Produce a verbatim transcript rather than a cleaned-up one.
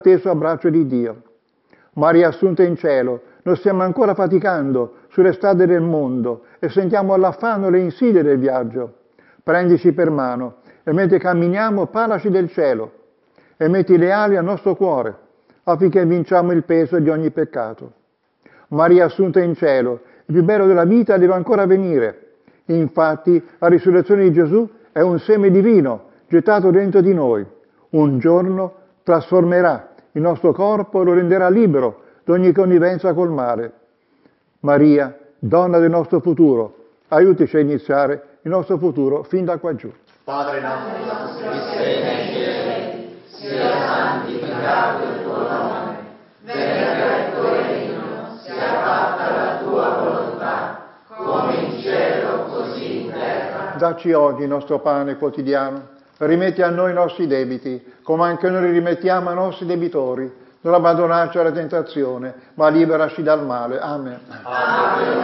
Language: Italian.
teso abbraccio di Dio. Maria assunta in cielo, noi stiamo ancora faticando sulle strade del mondo e sentiamo l'affanno e le insidie del viaggio. Prendici per mano e mentre camminiamo parlaci del cielo e metti le ali al nostro cuore affinché vinciamo il peso di ogni peccato. Maria assunta in cielo, il più bello della vita deve ancora venire. Infatti la risurrezione di Gesù è un seme divino gettato dentro di noi. Un giorno trasformerà il nostro corpo e lo renderà libero da ogni connivenza col male. Maria, donna del nostro futuro, aiutici a iniziare il nostro futuro fin da qua giù. Padre nostro, che sei nei cieli, sia santificato il tuo nome, venga il tuo regno, sia fatta la tua volontà, come in cielo, così in terra. Dacci oggi il nostro pane quotidiano, rimetti a noi i nostri debiti, come anche noi li rimettiamo ai nostri debitori. Non abbandonarci alla tentazione, ma liberaci dal male. Amen. Amen.